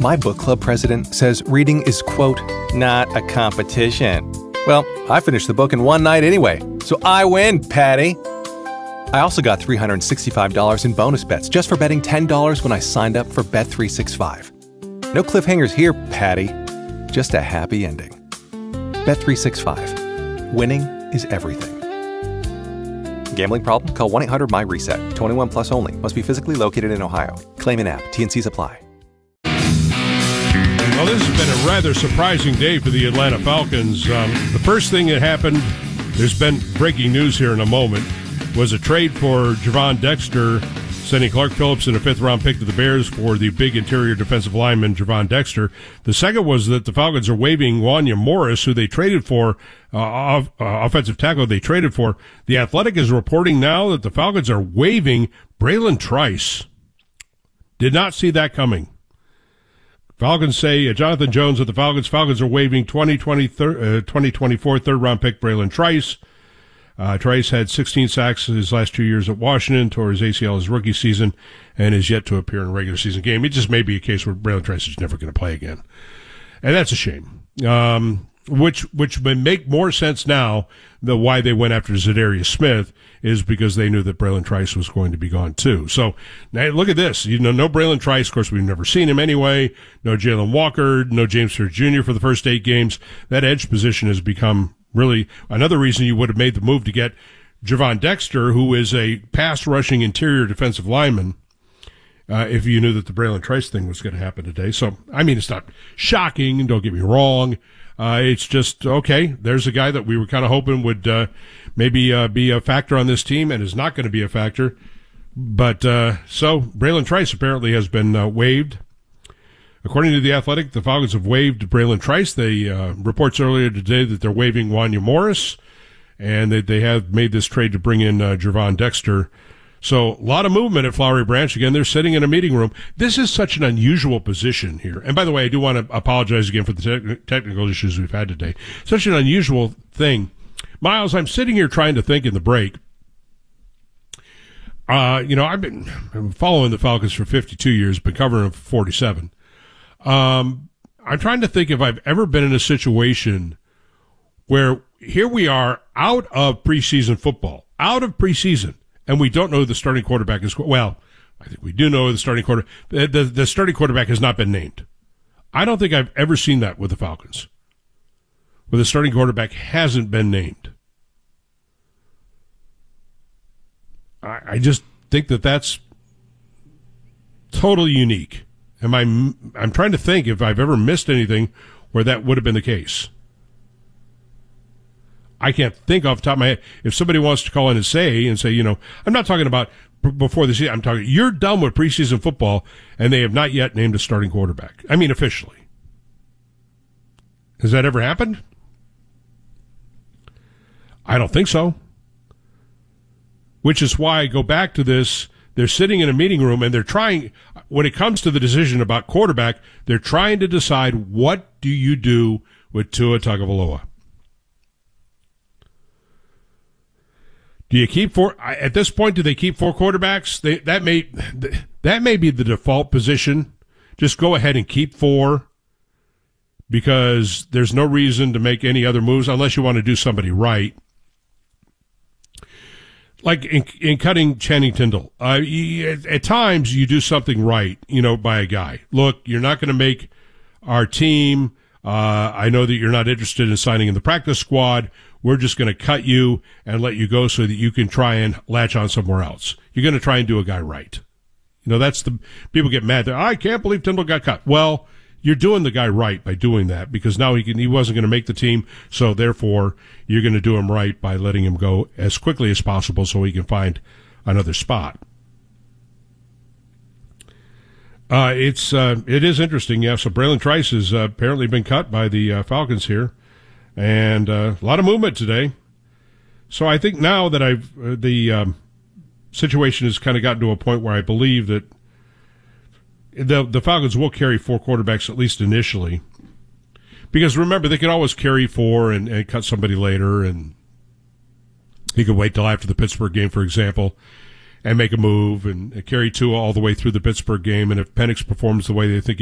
My book club president says reading is, quote, not a competition. Well, I finished the book in one night anyway, so I win, Patty. I also got $365 in bonus bets just for betting $10 when I signed up for Bet365. No cliffhangers here, Patty. Just a happy ending. Bet365. Winning is everything. Gambling problem? Call 1-800-MY-RESET. 21 plus only. Must be physically located in Ohio. Claim in app. T&Cs apply. Well, this has been a rather surprising day for the Atlanta Falcons. The first thing that happened, there's been breaking news here in a moment, was a trade for Gervon Dexter, sending Clark Phillips and a fifth-round pick to the Bears for the big interior defensive lineman, Gervon Dexter. The second was that the Falcons are waiving Wanya Morris, who they traded for, offensive tackle they traded for. The Athletic is reporting now that the Falcons are waiving Braylon Trice. Did not see that coming. Falcons say, Jonathan Jones of the Falcons are waiving 2024 third-round pick Braylon Trice. Trice had 16 sacks in his last 2 years at Washington, tore his ACL his rookie season, and is yet to appear in a regular season game. It just may be a case where Braylon Trice is never going to play again. And that's a shame. Which would make more sense now than why they went after Zadarius Smith is because they knew that Braylon Trice was going to be gone too. So now look at this. No Braylon Trice. Of course, we've never seen him anyway. No Jalen Walker. No James Pierce Jr. for the first 8 games. That edge position has become really another reason you would have made the move to get Gervon Dexter, who is a pass-rushing interior defensive lineman, if you knew that the Braylon Trice thing was going to happen today. So, I mean, it's not shocking, don't get me wrong. It's just, okay, there's a guy that we were kind of hoping would maybe be a factor on this team and is not going to be a factor. But so Braylon Trice apparently has been waived. According to The Athletic, the Falcons have waived Braylon Trice. They reports earlier today that they're waiving Wanya Morris, and that they have made this trade to bring in Gervon Dexter. So a lot of movement at Flowery Branch. Again, they're sitting in a meeting room. This is such an unusual position here. And by the way, I do want to apologize again for the technical issues we've had today. Such an unusual thing. Miles, I'm sitting here trying to think in the break. I've been following the Falcons for 52 years, been covering them for 47. I'm trying to think if I've ever been in a situation where here we are out of preseason football, and we don't know who the starting quarterback is. Well, I think we do know who the starting quarterback. The starting quarterback has not been named. I don't think I've ever seen that with the Falcons, where the starting quarterback hasn't been named. I just think that that's totally unique. I'm trying to think if I've ever missed anything where that would have been the case. I can't think off the top of my head. If somebody wants to call in and say, I'm not talking about before the season. I'm talking, you're done with preseason football, and they have not yet named a starting quarterback. I mean, officially. Has that ever happened? I don't think so. Which is why I go back to this. They're sitting in a meeting room, and they're trying, when it comes to the decision about quarterback, they're trying to decide, what do you do with Tua Tagovailoa? Do you keep four? At this point, do they keep 4 quarterbacks? That may be the default position. Just go ahead and keep 4, because there's no reason to make any other moves unless you want to do somebody right. Like in cutting Channing Tindall, at times you do something right, by a guy. Look, you're not going to make our team. I know that you're not interested in signing in the practice squad. We're just going to cut you and let you go so that you can try and latch on somewhere else. You're going to try and do a guy right. That's the people get mad. I can't believe Tindall got cut. Well, you're doing the guy right by doing that, because now he wasn't going to make the team, so therefore you're going to do him right by letting him go as quickly as possible so he can find another spot. It is interesting, yeah. So Braylon Trice has apparently been cut by the Falcons here, and a lot of movement today. So I think now that the situation has kind of gotten to a point where I believe that the Falcons will carry 4 quarterbacks, at least initially. Because remember, they could always carry 4 and cut somebody later, and he could wait till after the Pittsburgh game, for example, and make a move and carry 2 all the way through the Pittsburgh game. And if Penix performs the way they think